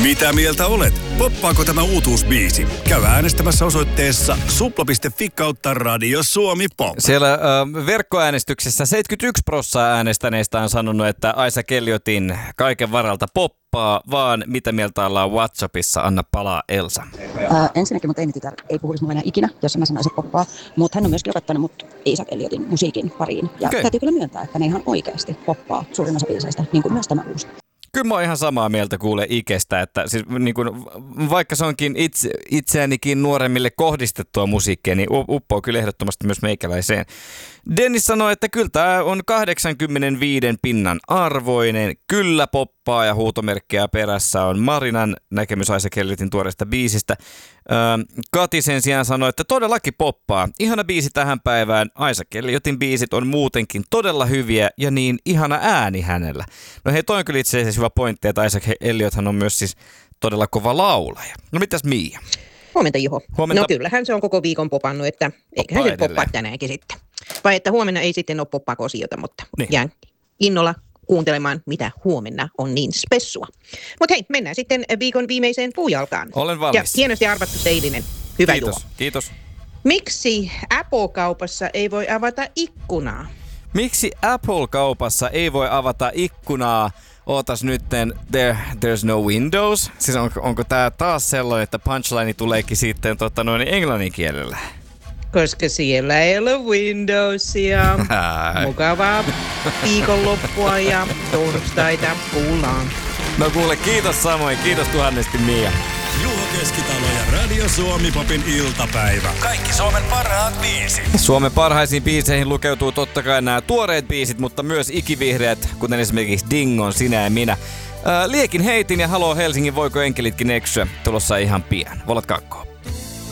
Mitä mieltä olet? Poppaako tämä uutuusbiisi? Käy äänestämässä osoitteessa supla.fi/Radio Suomi Pop. Siellä verkkoäänestyksessä 71% äänestäneistä on sanonut, että Aisa Kelliotin Kaiken varalta poppaa, vaan mitä mieltä ollaan WhatsAppissa? Anna palaa, Elsa. Ensinnäkin mun teinitytär ei puhuisi mulle enää ikinä, jos mä sanoisin poppaa, mutta hän on myöskin opettanut mut Aisa Kelliotin musiikin pariin. Ja täytyy kyllä myöntää, että ne ihan oikeasti poppaa suurin osa biiseistä, niin kuin myös tämä uusi. Kyllä mä oon ihan samaa mieltä kuule Ikestä, että siis, niin kun, vaikka se onkin itseänikin nuoremmille kohdistettua musiikkia, niin uppoo kyllä ehdottomasti myös meikäläiseen. Dennis sanoi, että kyllä tämä on 85% arvoinen, kyllä poppaa ja huutomerkkiä perässä on Marinan näkemys Aisa Kelliotin tuoreesta biisistä. Kati sen sijaan sanoi, että todellakin poppaa. Ihana biisi tähän päivään. Aisa Kelliotin biisit on muutenkin todella hyviä ja niin ihana ääni hänellä. No hei, toi on kyllä itse asiassa hyvä pointti, että Aisa Kelliothan on myös siis todella kova laulaja. No mitäs Miia? Huomenta Juho. Huomenta. No kyllähän se on koko viikon popannut, että eiköhän se poppaa tänäänkin sitten. Vai että huomenna ei sitten ole poppakosiota, mutta niin. Jään innolla kuuntelemaan, mitä huomenna on niin spessua. Mutta hei, mennään sitten viikon viimeiseen puujalkaan. Olen valmis. Ja hienosti arvattu se eilinen. Hyvä Kiitos, Juho. kiitos. Miksi Apple-kaupassa ei voi avata ikkunaa? Miksi Apple-kaupassa ei voi avata ikkunaa? Ootas nytten, there's no windows. Siis onko tää taas sellainen, että punchline tuleekin sitten englannin kielellä? Koska siellä ei ole Windowsia. Mukavaa viikonloppua ja torstaita kuullaan. No kuule, kiitos samoin. Kiitos tuhannesti Mia. Juho Keskitalo ja Radio Suomi Popin iltapäivä. Kaikki Suomen parhaat biisit. Suomen parhaisiin biiseihin lukeutuu totta kai nämä tuoreet biisit, mutta myös ikivihreät, kuten esimerkiksi Dingon, Sinä ja minä. Liekin heitin ja Haloo Helsingin, voiko enkelitkin eksyä? Tulossa ihan pian. Volat kakkoon.